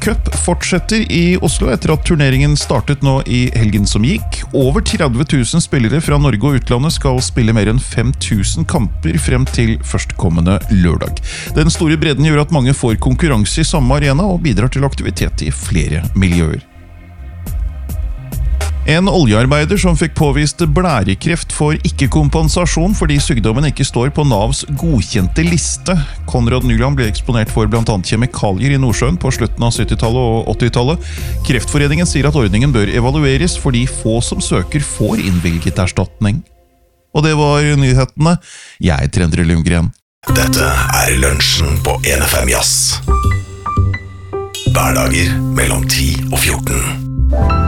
Cup fortsetter i Oslo etter at turneringen startet nå i helgen som gikk. Over 30 000 spillere fra Norge og utlandet skal spille mer enn 5000 kamper frem til førstkommende lørdag. Den store bredden gjør at mange får konkurranse i samme arena og bidrar til aktivitet i flere miljøer. En oljearbeider som fikk påvist blærekreft får ikke kompensasjon fordi sykdommen ikke står på Navs godkjente liste. Konrad Nyland ble eksponert for blant annet kjemikalier i Nordsjøen på slutten av 70-tallet og 80-tallet. Kreftforeningen sier at ordningen bør evalueres fordi få som søker får innvilget erstatning. Og det var nyhetene. Jeg er Endre Lundgren. Dette er lunsjen på 1FM Jazz. Hverdager mellom 10 og 14.